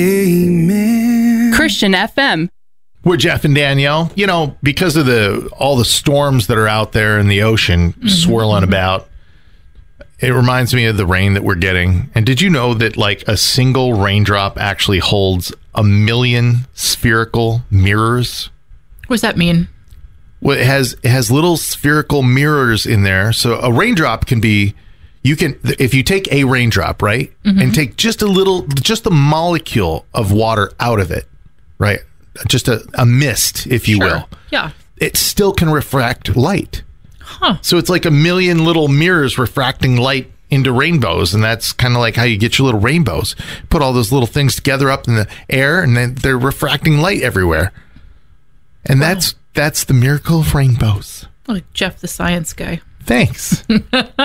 Amen. Christian FM. We're Jeff and Danielle. You know, because of all the storms that are out there in the ocean swirling about, it reminds me of the rain that we're getting. And did you know that like a single raindrop actually holds 1 million spherical mirrors? What does that mean? Well, it has little spherical mirrors in there. So a raindrop can be, if you take a raindrop, right, and take just a molecule of water out of it, right, just a mist, if you will. Yeah. It still can refract light. Huh. So it's like 1 million little mirrors refracting light into rainbows. And that's kind of like how you get your little rainbows. Put all those little things together up in the air, and then they're refracting light everywhere. And that's the miracle of rainbows. Like Jeff, the science guy. Thanks.